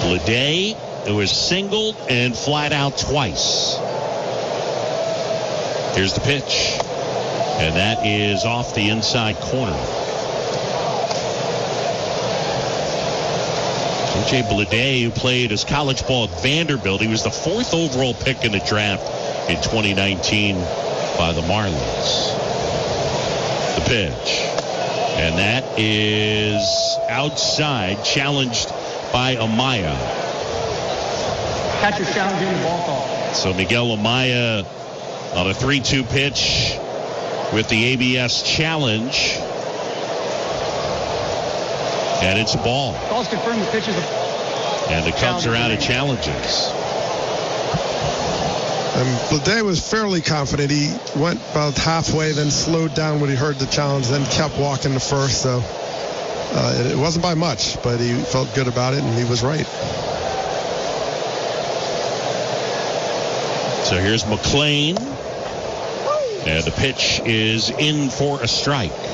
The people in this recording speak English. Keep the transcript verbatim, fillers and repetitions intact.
Bleday, who was singled and flat out twice. Here's the pitch. And that is off the inside corner. O J Bleday, who played his college ball at Vanderbilt, he was the fourth overall pick in the draft in twenty nineteen by the Marlins. The pitch. And that is outside, challenged by Amaya. Catcher challenging the ball call. So Miguel Amaya on a three two pitch with the A B S challenge. And it's a ball. Calls confirm the pitch is a And the Cubs are out of challenges. And Bleday was fairly confident. He went about halfway, then slowed down when he heard the challenge, then kept walking to first. So uh, it, it wasn't by much, but he felt good about it, and he was right. So here's McLean. And the pitch is in for a strike.